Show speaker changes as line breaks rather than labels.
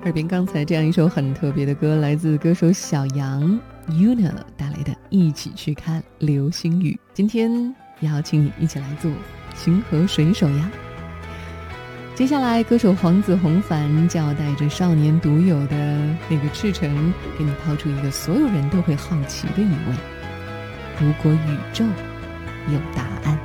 耳边刚才这样一首很特别的歌，来自歌手小杨 Yuna 带来的《一起去看流星雨》。今天邀请你一起来做星河水手呀。接下来歌手黄子弘凡就要带着少年独有的那个赤诚，给你抛出一个所有人都会好奇的疑问：如果宇宙有答案。